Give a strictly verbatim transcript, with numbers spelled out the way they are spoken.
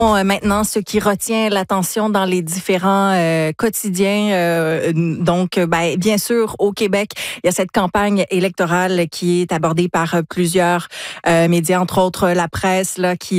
Euh, Maintenant, ce qui retient l'attention dans les différents euh, quotidiens, euh, donc ben, bien sûr au Québec, il y a cette campagne électorale qui est abordée par plusieurs euh, médias, entre autres la presse, là, qui